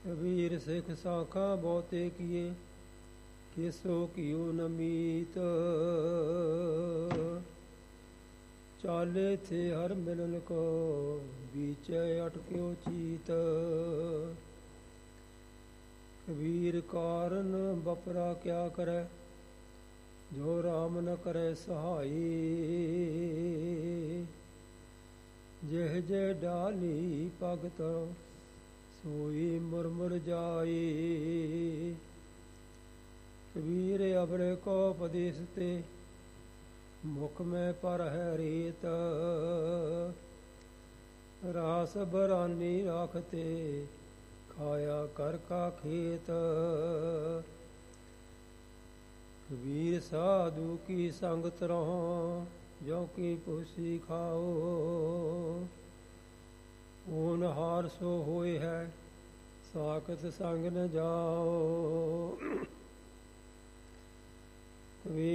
ਕਬੀਰ ਸਿੱਖ ਸਾਖਾਂ ਬਹੁਤੇ ਕੀਏ, ਕਿਸੋ ਕੀਓ ਨ ਮੀਤ। ਚਾਲੇ ਥੇ ਹਰ ਮਿਲਨ ਕੋ, ਬੀਚੈ ਅਟਕਿਓ ਚੀਤ। ਕਬੀਰ ਕਾਰਨ ਬਪਰਾ ਕਿਆ ਕਰੈ, ਜੋ ਰਾਮ ਨ ਕਰੈ ਸਹਾਈ। ਜਿਹ ਜੇ ਡਾਲੀ ਪਗ ਤਰੋ, ਸੋਈ ਮੁਰਮੁਰ ਜਾਈ। ਕਬੀਰ ਅਬਰੇ ਕੋ ਉਪਦੇਸ ਤੇ, ਮੁਖ ਮੈਂ ਪਰ ਹੈ ਰੀਤ। ਰਾਸ ਬਰਾਨੀ ਰਾਖਤੇ, ਖਾਇਆ ਕਰ ਕਾ ਖੇਤ। ਕਬੀਰ ਸਾਧੂ ਕੀ ਸੰਗਤ ਰਹੋ, ਜੋ ਕੀ ਪੁਸੀ ਖਾਓ। ਓਨ ਹਾਰ ਸੋ ਹੋਏ ਹੈ, ਸਾਖਤ ਸੰਗ ਨ ਜਾਓ।